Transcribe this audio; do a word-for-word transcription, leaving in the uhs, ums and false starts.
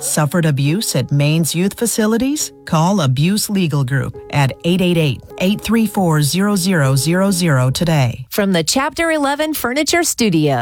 Suffered abuse at Maine's youth facilities? Call Abuse Legal Group at eight eight eight, eight three four, zero zero zero zero today. From the Chapter eleven Furniture Studio.